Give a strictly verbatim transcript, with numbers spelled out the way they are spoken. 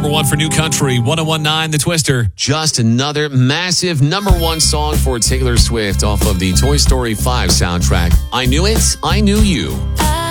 number one for New Country, one oh one point nine The Twister. Just another massive number one song for Taylor Swift off of the Toy Story five soundtrack. I Knew It, I Knew You.